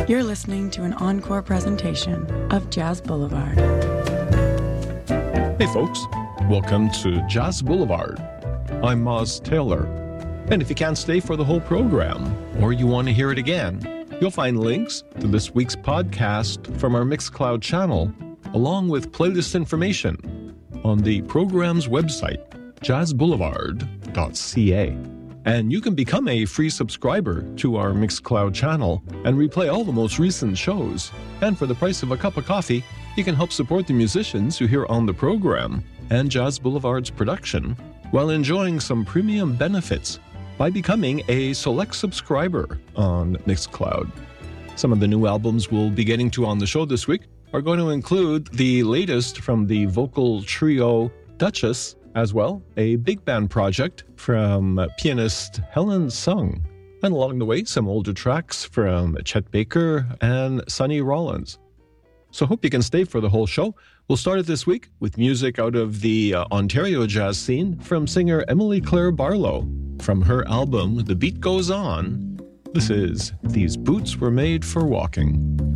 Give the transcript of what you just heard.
You're listening to an encore presentation of Jazz Boulevard. Hey folks, welcome to Jazz Boulevard. I'm Moz Taylor. And if you can't stay for the whole program, or you want to hear it again, you'll find links to this week's podcast from our Mixcloud channel, along with playlist information on the program's website, jazzboulevard.ca. And you can become a free subscriber to our Mixcloud channel and replay all the most recent shows. And for the price of a cup of coffee, you can help support the musicians you hear on the program and Jazz Boulevard's production while enjoying some premium benefits by becoming a select subscriber on Mixcloud. Some of the new albums we'll be getting to on the show this week are going to include the latest from the vocal trio Duchess, as well a big band project from pianist Helen Sung, and along the way some older tracks from Chet Baker and Sonny Rollins. So hope you can stay for the whole show. We'll start it this week with music out of the Ontario jazz scene from singer Emily Claire Barlow. From her album The Beat Goes On, this is These Boots Were Made for Walking.